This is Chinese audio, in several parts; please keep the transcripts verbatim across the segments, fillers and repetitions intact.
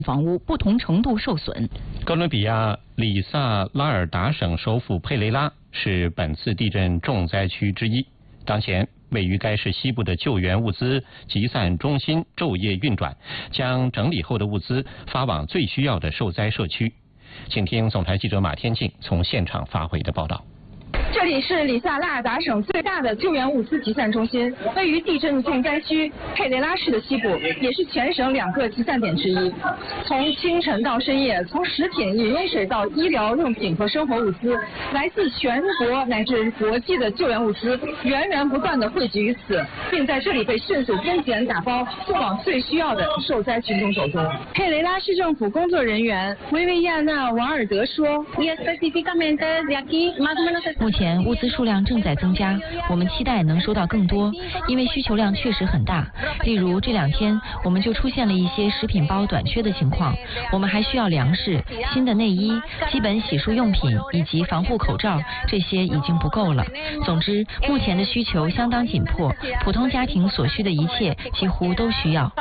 房屋不同程度受损。 哥伦比亚里萨拉尔达省首府佩雷拉是本次地震重灾区之一。当前，位于该市西部的救援物资集散中心昼夜运转，将整理后的物资发往最需要的受灾社区。请听总台记者马天静从现场发回的报道。 这里是里萨拉尔达省最大的救援物资集散中心，位于地震重灾区佩雷拉市的西部，也是全省两个集散点之一。从清晨到深夜，从食品、饮用水到医疗用品和生活物资，来自全国乃至国际的救援物资源源不断的汇集于此，并在这里被迅速分拣打包，送往最需要的受灾群众手中。佩雷拉市政府工作人员维维亚纳·瓦尔德说：“ 目前物资数量正在增加，我们期待能收到更多，因为需求量确实很大。例如这两天我们就出现了一些食品包短缺的情况，我们还需要粮食、新的内衣、基本洗漱用品以及防护口罩，这些已经不够了。总之，目前的需求相当紧迫，普通家庭所需的一切几乎都需要。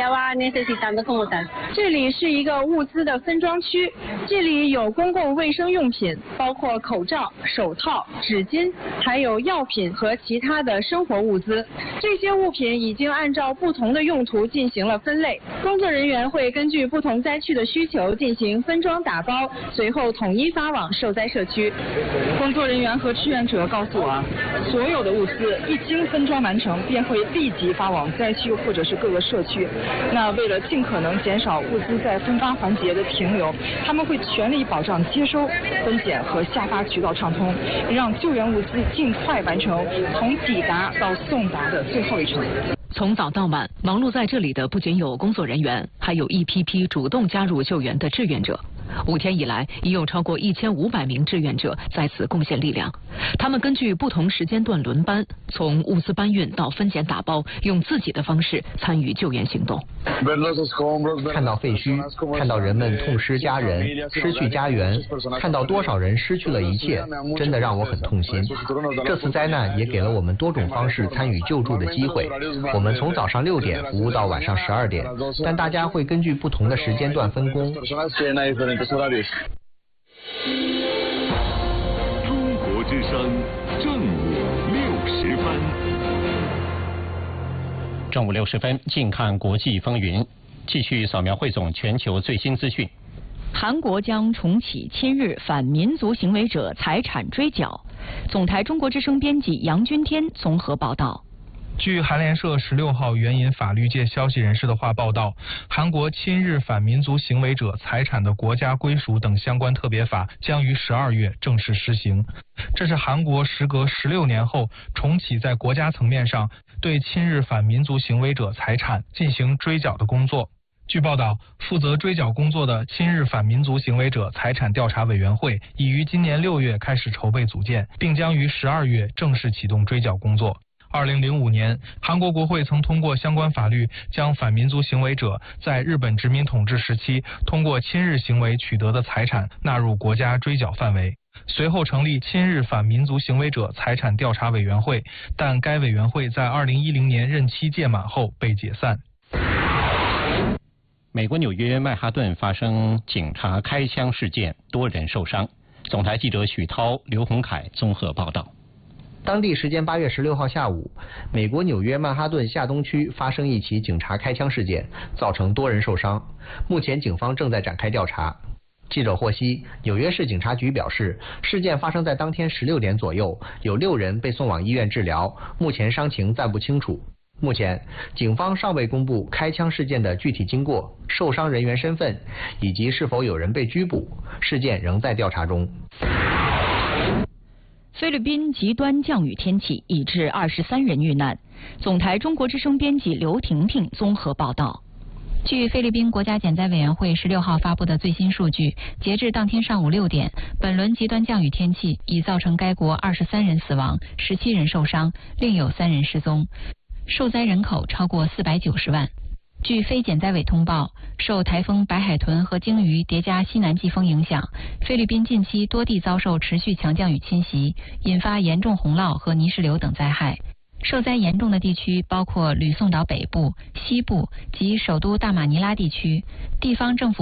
这里是一个物资的分装区，这里有公共卫生用品，包括口罩、手套、纸巾，还有药品和其他的生活物资。这些物品已经按照不同的用途进行了分类，工作人员会根据不同灾区的需求进行分装打包，随后统一发往受灾社区。工作人员和志愿者告诉我，所有的物资一经分装完成，便会立即发往灾区或者是各个社区。那为了尽可能减少物资在分发环节的停留，他们会全力保障接收、分拣和下发渠道畅通，让救援物资尽快完成从抵达到送达的最后一程。 从早到晚，忙碌在这里的不仅有工作人员，还有一批批主动加入救援的志愿者。五天以来，已有超过一千五百名志愿者在此贡献力量。他们根据不同时间段轮班，从物资搬运到分拣打包，用自己的方式参与救援行动。 看到废墟，看到人们痛失家人、失去家园，看到多少人失去了一切，真的让我很痛心。这次灾难也给了我们多种方式参与救助的机会。我们从早上六点服务到晚上十二点，但大家会根据不同的时间段分工。 中国之声正午六十分。 正午六十分，近看国际风云，继续扫描汇总全球最新资讯。 韩国将重启亲日反民族行为者财产追缴。总台中国之声编辑杨君天综合报道。 据韩联社十六号援引法律界消息人士的话报道，韩国亲日反民族行为者财产的国家归属等相关特别法将于十二月正式施行。这是韩国时隔十六年后重启在国家层面上对亲日反民族行为者财产进行追缴的工作。据报道，负责追缴工作的亲日反民族行为者财产调查委员会已于今年六月开始筹备组建，并将于十二月正式启动追缴工作。二零零五年，韩国国会曾通过相关法律，将反民族行为者在日本殖民统治时期通过亲日行为取得的财产纳入国家追缴范围。随后成立亲日反民族行为者财产调查委员会，但该委员会在二零一零年任期届满后被解散。 美国纽约曼哈顿发生警察开枪事件，多人受伤。总台记者许涛、刘洪凯综合报道。 当地时间八月十六号下午，美国纽约曼哈顿下东区发生一起警察开枪事件，造成多人受伤。目前警方正在展开调查。记者获悉，纽约市警察局表示，事件发生在当天十六点左右，有六人被送往医院治疗，目前伤情暂不清楚。目前，警方尚未公布开枪事件的具体经过、受伤人员身份以及是否有人被拘捕，事件仍在调查中。 菲律宾极端降雨天气已致二十三人遇难。总台中国之声编辑刘婷婷综合报道。据菲律宾国家减灾委员会十六号发布的最新数据，截至当天上午六点，本轮极端降雨天气已造成该国二十三人死亡，十七人受伤，另有三人失踪，受灾人口超过四百九十万。据非减灾委通报，受台风白海豚和鲸鱼叠加西南季风影响，菲律宾近期多地遭受持续强降雨侵袭，引发严重洪涝和泥石流等灾害。受灾严重的地区包括吕宋岛北部、西部及首都大马尼拉地区，地方政府